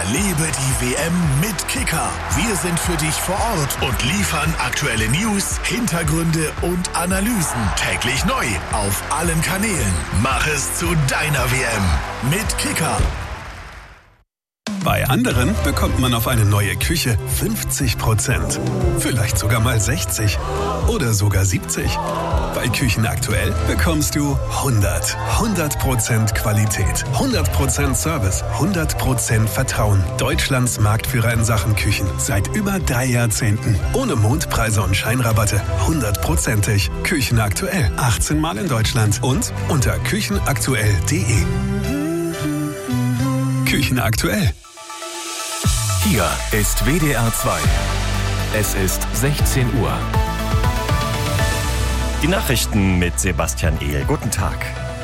Lebe die WM mit Kicker. Wir sind für dich vor Ort und liefern aktuelle News, Hintergründe und Analysen. Täglich neu auf allen Kanälen. Mach es zu deiner WM mit Kicker. Bei anderen bekommt man auf eine neue Küche 50%. Vielleicht sogar mal 60 oder sogar 70. Bei Küchen aktuell bekommst du 100% Qualität, 100% Service, 100% Vertrauen. Deutschlands Marktführer in Sachen Küchen seit über 3 Jahrzehnten. Ohne Mondpreise und Scheinrabatte, 100%ig. Küchen aktuell, 18 Mal in Deutschland und unter küchenaktuell.de. Küchen aktuell. Hier ist WDR 2. Es ist 16 Uhr. Die Nachrichten mit Sebastian Ehl. Guten Tag.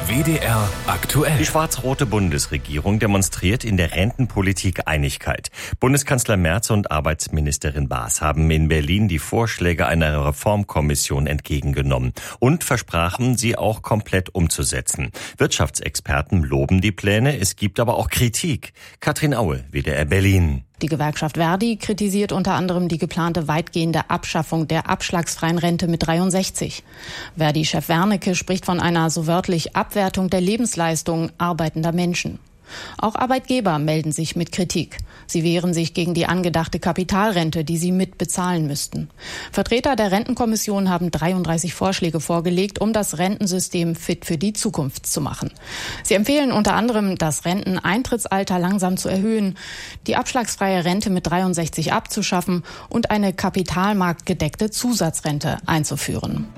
WDR aktuell. Die schwarz-rote Bundesregierung demonstriert in der Rentenpolitik Einigkeit. Bundeskanzler Merz und Arbeitsministerin Baas haben in Berlin die Vorschläge einer Reformkommission entgegengenommen und versprachen, sie auch komplett umzusetzen. Wirtschaftsexperten loben die Pläne, es gibt aber auch Kritik. Katrin Aue, WDR Berlin. Die Gewerkschaft Verdi kritisiert unter anderem die geplante weitgehende Abschaffung der abschlagsfreien Rente mit 63. Verdi-Chef Wernicke spricht von einer so wörtlich Abwertung der Lebensleistung arbeitender Menschen. Auch Arbeitgeber melden sich mit Kritik. Sie wehren sich gegen die angedachte Kapitalrente, die sie mitbezahlen müssten. Vertreter der Rentenkommission haben 33 Vorschläge vorgelegt, um das Rentensystem fit für die Zukunft zu machen. Sie empfehlen unter anderem, das Renteneintrittsalter langsam zu erhöhen, die abschlagsfreie Rente mit 63 abzuschaffen und eine kapitalmarktgedeckte Zusatzrente einzuführen.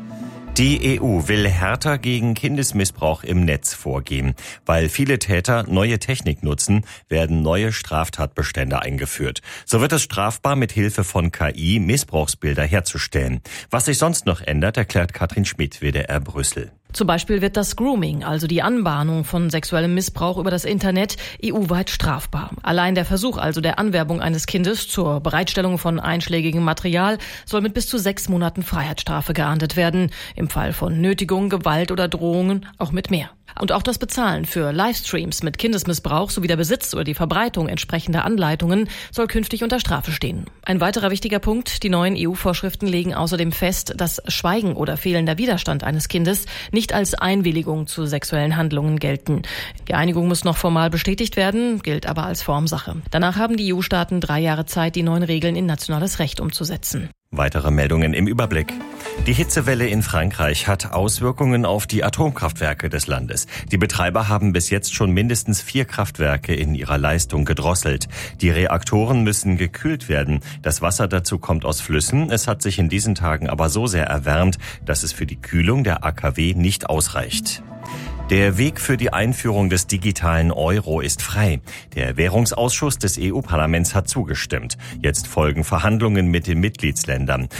Die EU will härter gegen Kindesmissbrauch im Netz vorgehen. Weil viele Täter neue Technik nutzen, werden neue Straftatbestände eingeführt. So wird es strafbar, mit Hilfe von KI Missbrauchsbilder herzustellen. Was sich sonst noch ändert, erklärt Katrin Schmidt, WDR Brüssel. Zum Beispiel wird das Grooming, also die Anbahnung von sexuellem Missbrauch über das Internet, EU-weit strafbar. Allein der Versuch also der Anwerbung eines Kindes zur Bereitstellung von einschlägigem Material soll mit bis zu 6 Monaten Freiheitsstrafe geahndet werden. Im Fall von Nötigung, Gewalt oder Drohungen auch mit mehr. Und auch das Bezahlen für Livestreams mit Kindesmissbrauch sowie der Besitz oder die Verbreitung entsprechender Anleitungen soll künftig unter Strafe stehen. Ein weiterer wichtiger Punkt, die neuen EU-Vorschriften legen außerdem fest, dass Schweigen oder fehlender Widerstand eines Kindes nicht als Einwilligung zu sexuellen Handlungen gelten. Die Einigung muss noch formal bestätigt werden, gilt aber als Formsache. Danach haben die EU-Staaten 3 Jahre Zeit, die neuen Regeln in nationales Recht umzusetzen. Weitere Meldungen im Überblick. Die Hitzewelle in Frankreich hat Auswirkungen auf die Atomkraftwerke des Landes. Die Betreiber haben bis jetzt schon mindestens 4 Kraftwerke in ihrer Leistung gedrosselt. Die Reaktoren müssen gekühlt werden. Das Wasser dazu kommt aus Flüssen. Es hat sich in diesen Tagen aber so sehr erwärmt, dass es für die Kühlung der AKW nicht ausreicht. Der Weg für die Einführung des digitalen Euro ist frei. Der Währungsausschuss des EU-Parlaments hat zugestimmt. Jetzt folgen Verhandlungen mit den Mitgliedsländern.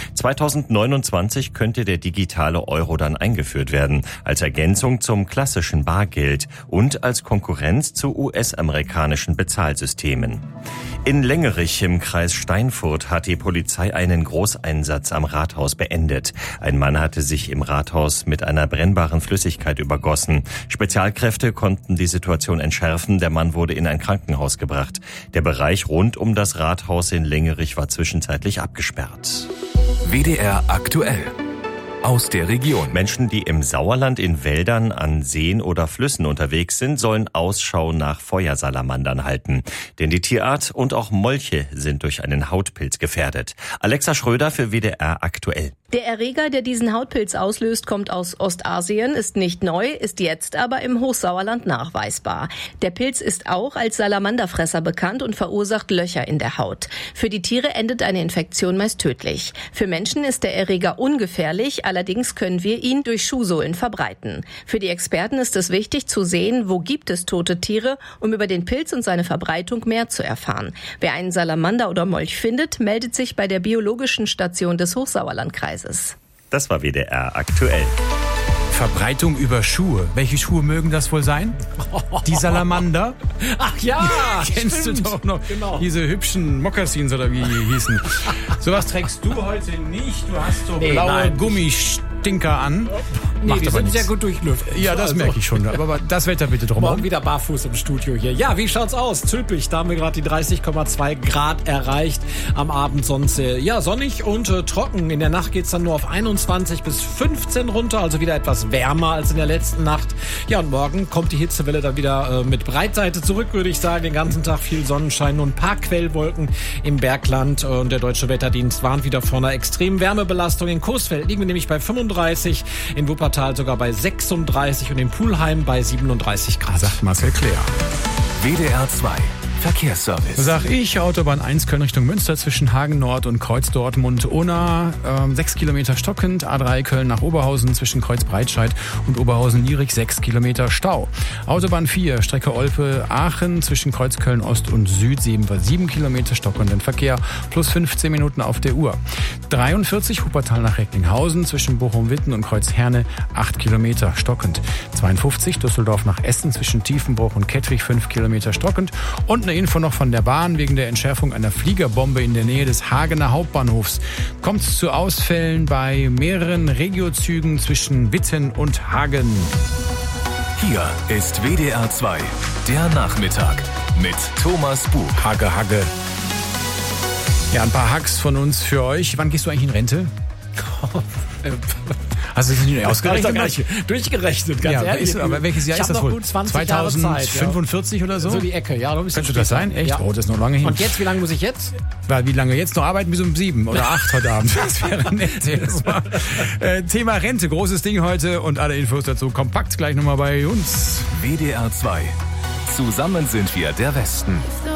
2029 könnte der digitale Euro dann eingeführt werden, als Ergänzung zum klassischen Bargeld und als Konkurrenz zu US-amerikanischen Bezahlsystemen. In Längerich im Kreis Steinfurt hat die Polizei einen Großeinsatz am Rathaus beendet. Ein Mann hatte sich im Rathaus mit einer brennbaren Flüssigkeit übergossen. Spezialkräfte konnten die Situation entschärfen. Der Mann wurde in ein Krankenhaus gebracht. Der Bereich rund um das Rathaus in Längerich war zwischenzeitlich abgesperrt. WDR aktuell. Aus der Region. Menschen, die im Sauerland in Wäldern, an Seen oder Flüssen unterwegs sind, sollen Ausschau nach Feuersalamandern halten. Denn die Tierart und auch Molche sind durch einen Hautpilz gefährdet. Alexa Schröder für WDR aktuell. Der Erreger, der diesen Hautpilz auslöst, kommt aus Ostasien, ist nicht neu, ist jetzt aber im Hochsauerland nachweisbar. Der Pilz ist auch als Salamanderfresser bekannt und verursacht Löcher in der Haut. Für die Tiere endet eine Infektion meist tödlich. Für Menschen ist der Erreger ungefährlich, allerdings können wir ihn durch Schuhsohlen verbreiten. Für die Experten ist es wichtig zu sehen, wo gibt es tote Tiere, um über den Pilz und seine Verbreitung mehr zu erfahren. Wer einen Salamander oder Molch findet, meldet sich bei der biologischen Station des Hochsauerlandkreises. Das war WDR aktuell. Verbreitung über Schuhe. Welche Schuhe mögen das wohl sein? Die Salamander? Ach ja, kennst stimmt. du doch noch. Genau. Diese hübschen Mokassins oder wie die hießen. Sowas trägst du heute nicht. Du hast so blaue Gummistinker an. Nee, Macht die aber sind nichts. sehr gut durchlüftet. Ja, das merke ich schon. Aber das Wetter bitte drum. Morgen wieder barfuß im Studio hier. Ja, wie schaut's aus? Zülpich, da haben wir gerade die 30,2 Grad erreicht. Am Abend sonst sonnig und trocken. In der Nacht geht's dann nur auf 21 bis 15 runter, also wieder etwas wärmer als in der letzten Nacht. Ja, und morgen kommt die Hitzewelle dann wieder mit Breitseite zurück, würde ich sagen. Den ganzen Tag viel Sonnenschein, nur ein paar Quellwolken im Bergland. Und der Deutsche Wetterdienst warnt wieder vor einer extremen Wärmebelastung. In Coesfeld liegen wir nämlich bei 35, in Wuppertal sogar bei 36 und in Pulheim bei 37 Grad. Sagt Marcel Klär. WDR 2 Verkehrsservice. Sag ich, Autobahn 1 Köln Richtung Münster zwischen Hagen Nord und Kreuz Dortmund-Unna, 6 Kilometer stockend, A3 Köln nach Oberhausen zwischen Kreuz Breitscheid und Oberhausen-Lierig 6 Kilometer Stau. Autobahn 4 Strecke Olpe-Aachen zwischen Kreuz Köln Ost und Süd 7 Kilometer stockenden Verkehr plus 15 Minuten auf der Uhr. 43 Wuppertal nach Recklinghausen zwischen Bochum-Witten und Kreuz Herne 8 Kilometer stockend. 52 Düsseldorf nach Essen zwischen Tiefenbruch und Kettwig 5 Kilometer stockend. Und eine Info noch von der Bahn. Wegen der Entschärfung einer Fliegerbombe in der Nähe des Hagener Hauptbahnhofs kommt es zu Ausfällen bei mehreren Regiozügen zwischen Witten und Hagen. Hier ist WDR 2, der Nachmittag mit Thomas Bug. Hagge. Ja, ein paar Hacks von uns für euch. Wann gehst du eigentlich in Rente? Hast du das nicht ausgerechnet? Durchgerechnet, ganz ehrlich. Aber welches Jahr ist das wohl? 2045 oder so? So die Ecke, ja. Könnte das sein? Echt? Ja. Oh, das ist noch lange hin. Und jetzt, wie lange muss ich jetzt? Wie lange jetzt noch arbeiten? Bis um 7 oder 8 heute Abend. Das wäre nett. Thema Rente, großes Ding heute und alle Infos dazu kompakt gleich nochmal bei uns. WDR 2. Zusammen sind wir der Westen.